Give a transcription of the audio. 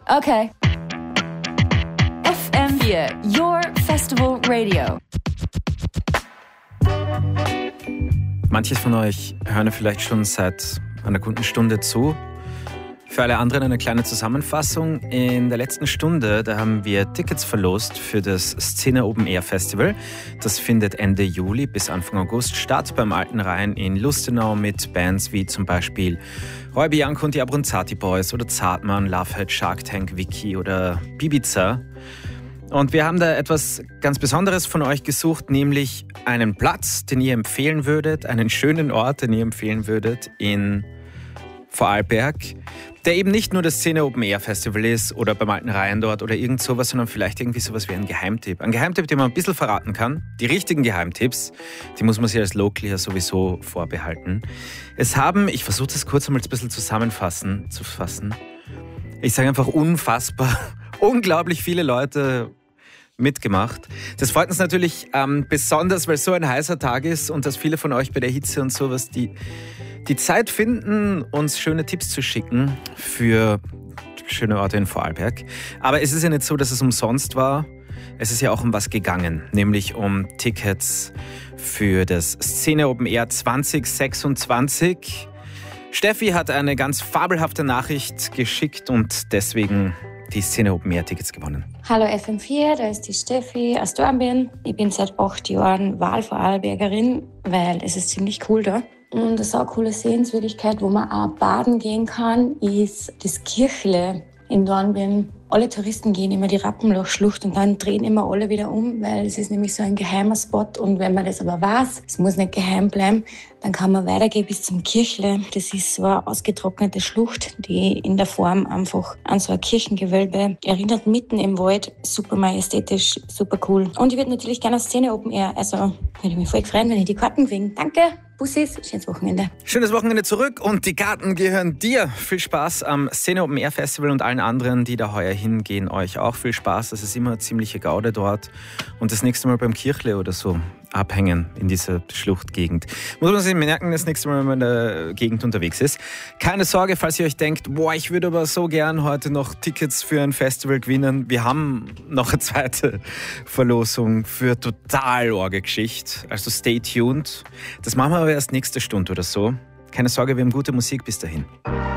Okay. FM4, your festival radio. Manche von euch hören vielleicht schon seit einer guten Stunde zu. Für alle anderen eine kleine Zusammenfassung. In der letzten Stunde, da haben wir Tickets verlost für das Szene Open Air Festival. Das findet Ende Juli bis Anfang August statt beim Alten Rhein in Lustenau mit Bands wie zum Beispiel Roy Bianco und die Abronzati Boys oder Zartmann, Lovehead, Shark Tank, Vicky oder Bibiza. Und wir haben da etwas ganz Besonderes von euch gesucht, nämlich einen Platz, den ihr empfehlen würdet, einen schönen Ort, den ihr empfehlen würdet in Vorarlberg, der eben nicht nur das Szene Open Air Festival ist oder beim Alten Rhein dort oder irgend sowas, sondern vielleicht irgendwie sowas wie ein Geheimtipp. Ein Geheimtipp, den man ein bisschen verraten kann. Die richtigen Geheimtipps, die muss man sich als Local ja sowieso vorbehalten. Es haben, ich versuche das kurz einmal ein bisschen zu fassen. Ich sage einfach unfassbar, unglaublich viele Leute mitgemacht. Das freut uns natürlich besonders, weil es so ein heißer Tag ist und dass viele von euch bei der Hitze und sowas die Zeit finden, uns schöne Tipps zu schicken für schöne Orte in Vorarlberg. Aber es ist ja nicht so, dass es umsonst war. Es ist ja auch um was gegangen, nämlich um Tickets für das Szene Open Air 2026. Steffi hat eine ganz fabelhafte Nachricht geschickt und deswegen die Szene Open Air Tickets gewonnen. Hallo FM4, da ist die Steffi aus Dornbirn. Ich bin seit 8 Jahren Wahlvorarlbergerin, weil es ist ziemlich cool da. Und das ist auch eine coole Sehenswürdigkeit, wo man auch baden gehen kann, ist das Kirchle in Dornbirn. Alle Touristen gehen immer die Rappenlochschlucht und dann drehen immer alle wieder um, weil es ist nämlich so ein geheimer Spot. Und wenn man das aber weiß, es muss nicht geheim bleiben, dann kann man weitergehen bis zum Kirchle. Das ist so eine ausgetrocknete Schlucht, die in der Form einfach an so ein Kirchengewölbe erinnert, mitten im Wald. Super majestätisch, super cool. Und ich würde natürlich gerne auf Szene Open Air. Also würde ich mich voll freuen, wenn ich die Karten kriege. Danke, Bussis, schönes Wochenende. Schönes Wochenende zurück und die Karten gehören dir. Viel Spaß am Szene Open Air Festival und allen anderen, die da heuer hingehen, euch auch viel Spaß. Das ist immer eine ziemliche Gaude dort. Und das nächste Mal beim Kirchle oder so abhängen in dieser Schluchtgegend. Muss man sich merken, das nächste Mal, wenn man in der Gegend unterwegs ist. Keine Sorge, falls ihr euch denkt, ich würde aber so gern heute noch Tickets für ein Festival gewinnen. Wir haben noch eine zweite Verlosung für total Orgelgeschichte. Also stay tuned. Das machen wir aber erst nächste Stunde oder so. Keine Sorge, wir haben gute Musik bis dahin.